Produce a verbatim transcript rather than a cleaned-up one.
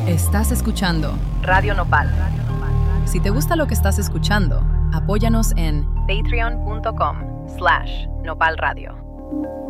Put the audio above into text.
Estás escuchando Radio Nopal. Si te gusta lo que estás escuchando, apóyanos en patreon punto com slash nopal radio.